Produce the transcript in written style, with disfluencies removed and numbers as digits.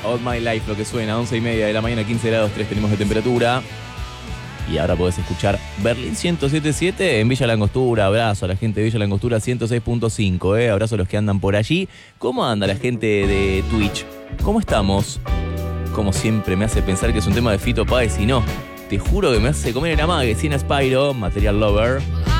All My Life, lo que suena, 11:30 de la mañana, 15 grados 3 tenemos de temperatura. Y ahora podés escuchar Berlín 107.7 en Villa Langostura. Abrazo a la gente de Villa Langostura 106.5, abrazo a los que andan por allí. ¿Cómo anda la gente de Twitch? ¿Cómo estamos? Como siempre me hace pensar que es un tema de Fito Páez y no. Te juro que me hace comer en amague. Sin Spyro, Material Lover.